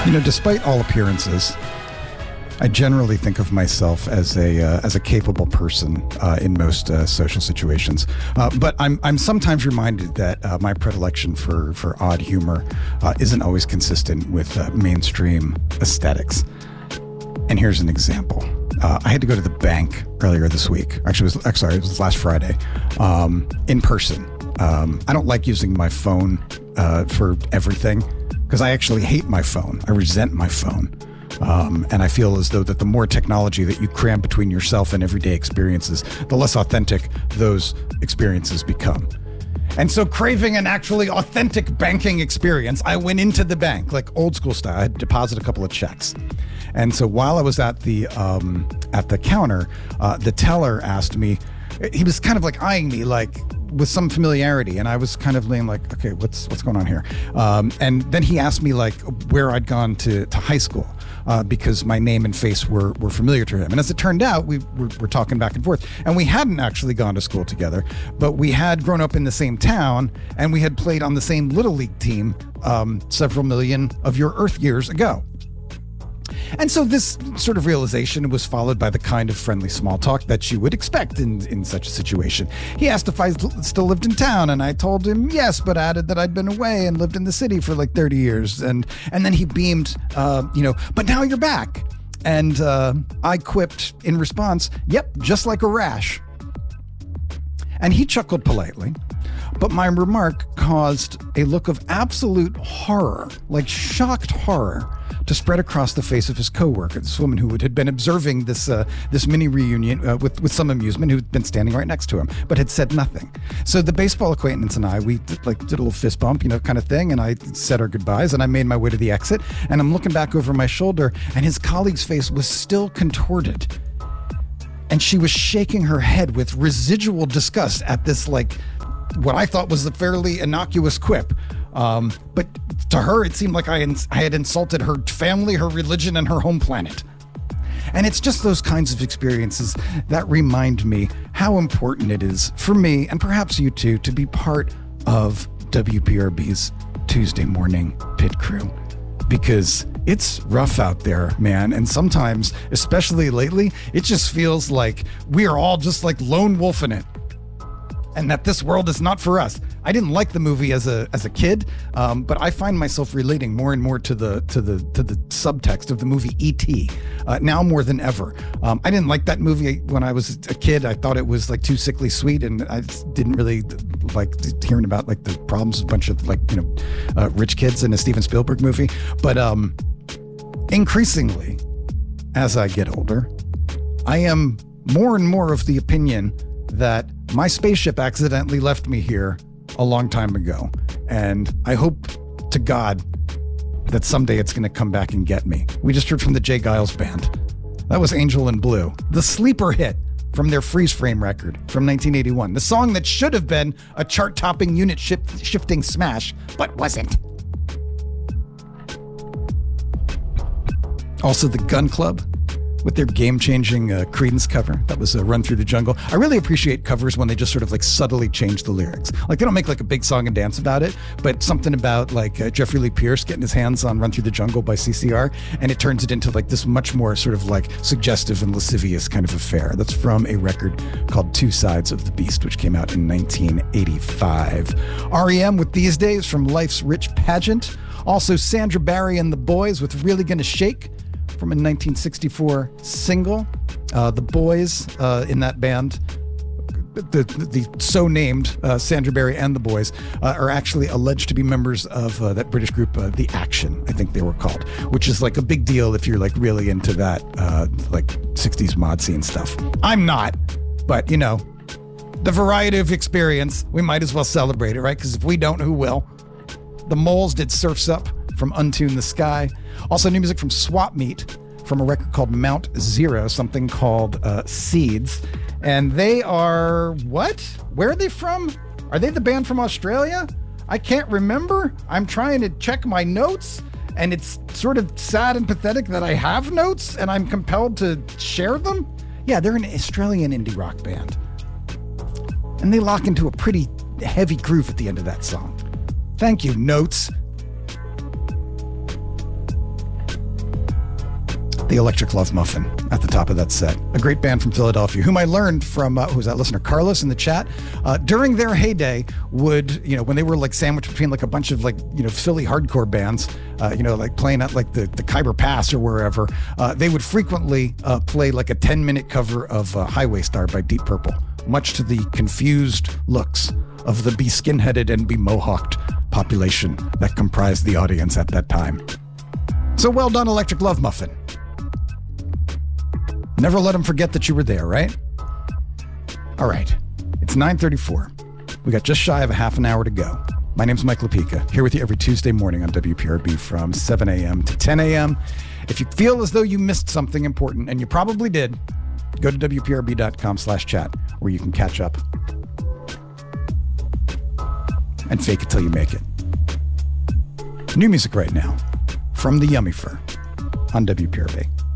Despite all appearances, I generally think of myself as a capable person in most social situations. But I'm sometimes reminded that my predilection for odd humor isn't always consistent with mainstream aesthetics. And here's an example. I had to go to the bank earlier this week. Actually, it was last Friday, in person. I don't like using my phone for everything because I actually hate my phone. I resent my phone. And I feel as though that the more technology that you cram between yourself and everyday experiences, the less authentic those experiences become. And so, craving an actually authentic banking experience, I went into the bank, like old school style. I had to deposit a couple of checks. And so while I was at the counter, the teller asked me, he was kind of like eyeing me like with some familiarity. And I was kind of laying like, okay, what's going on here? And then he asked me like where I'd gone to high school. Because my name and face were familiar to him. And as it turned out, we were talking back and forth. And we hadn't actually gone to school together, but we had grown up in the same town, and we had played on the same Little League team several million of your Earth years ago. And so this sort of realization was followed by the kind of friendly small talk that you would expect in such a situation. He asked if I still lived in town, and I told him yes, but added that I'd been away and lived in the city for like 30 years. And then he beamed, but now you're back. And I quipped in response, yep, just like a rash. And he chuckled politely, but my remark caused a look of absolute horror, like shocked horror, to spread across the face of his coworker, this woman who had been observing this mini reunion with some amusement, who'd been standing right next to him, but had said nothing. So the baseball acquaintance and I, we did a little fist bump, kind of thing, and I said our goodbyes, and I made my way to the exit, and I'm looking back over my shoulder, and his colleague's face was still contorted. And she was shaking her head with residual disgust at this, what I thought was a fairly innocuous quip. But to her, it seemed like I had insulted her family, her religion, and her home planet. And it's just those kinds of experiences that remind me how important it is for me, and perhaps you too, to be part of WPRB's Tuesday morning pit crew. Because it's rough out there, man. And sometimes, especially lately, it just feels like we are all just like lone wolfing it. And that this world is not for us. I didn't like the movie as a kid, but I find myself relating more and more to the subtext of the movie E.T. Now more than ever. I didn't like that movie when I was a kid. I thought it was like too sickly sweet, and I didn't really like hearing about like the problems of a bunch of rich kids in a Steven Spielberg movie. But increasingly, as I get older, I am more and more of the opinion that my spaceship accidentally left me here a long time ago. And I hope to God that someday it's going to come back and get me. We just heard from the Jay Giles Band. That was Angel in Blue, the sleeper hit from their Freeze Frame record from 1981. The song that should have been a chart-topping unit-shifting smash, but wasn't. Also, the Gun Club with their game-changing Creedence cover. That was Run Through the Jungle. I really appreciate covers when they just sort of subtly change the lyrics. They don't make a big song and dance about it, but something about Jeffrey Lee Pierce getting his hands on Run Through the Jungle by CCR, and it turns it into this much more sort of suggestive and lascivious kind of affair. That's from a record called Two Sides of the Beast, which came out in 1985. REM with These Days from Life's Rich Pageant. Also Sandra Barry and the Boys with Really Gonna Shake, from a 1964 single. The Boys in that band, the so-named Sandra Barry and the Boys, are actually alleged to be members of that British group, The Action, I think they were called, which is a big deal if you're really into that 60s mod scene stuff. I'm not, but the variety of experience, we might as well celebrate it, right? Because if we don't, who will? The Moles did Surf's Up from Untune the Sky. Also new music from Swap Meet from a record called Mount Zero, something called Seeds. And they are, what? Where are they from? Are they the band from Australia? I can't remember. I'm trying to check my notes, and it's sort of sad and pathetic that I have notes and I'm compelled to share them. Yeah, they're an Australian indie rock band. And they lock into a pretty heavy groove at the end of that song. Thank you, notes. The Electric Love Muffin at the top of that set. A great band from Philadelphia, whom I learned from, who was that listener, Carlos in the chat, during their heyday would, when they were like sandwiched between like a bunch of like, Philly hardcore bands, like playing at like the Khyber Pass or wherever, they would frequently play like a 10-minute cover of Highway Star by Deep Purple, much to the confused looks of the be skinheaded and be mohawked population that comprised the audience at that time. So well done, Electric Love Muffin. Never let them forget that you were there, right? All right. It's 9:34. We got just shy of a half an hour to go. My name's Mike Lupica, here with you every Tuesday morning on WPRB from 7 a.m. to 10 a.m. If you feel as though you missed something important, and you probably did, go to WPRB.com/chat, where you can catch up and fake it till you make it. New music right now from the Yummy Fur on WPRB.